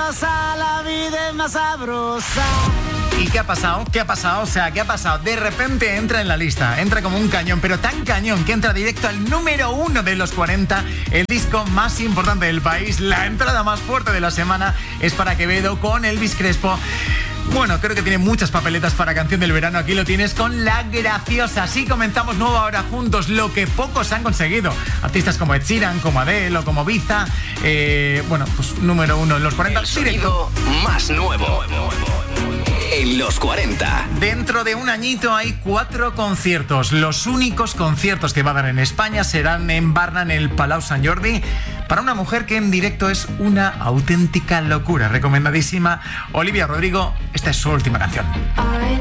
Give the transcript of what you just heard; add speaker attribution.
Speaker 1: sabrosa, la vida es más sabrosa.
Speaker 2: ¿Y qué ha pasado? ¿Qué ha pasado? O sea, ¿qué ha pasado? De repente entra en la lista, entra como un cañón, pero tan cañón que entra directo al número 1 de los 40, el disco más importante del país. La entrada más fuerte de la semana es para Quevedo con Elvis Crespo. Bueno, creo que tiene muchas papeletas para canción del verano. Aquí lo tienes con La Graciosa. Así comenzamos nueva hora juntos, lo que pocos han conseguido. Artistas como Ed Sheeran, como Adele o como Biza. Bueno, pues número 1 en los 40.
Speaker 3: El sonido más nuevo en los 40.
Speaker 2: Dentro de un añito hay 4 conciertos. Los únicos conciertos que va a dar en España serán en Barna, en el Palau Sant Jordi, para una mujer que en directo es una auténtica locura. Recomendadísima. Olivia Rodrigo, esta es su última canción.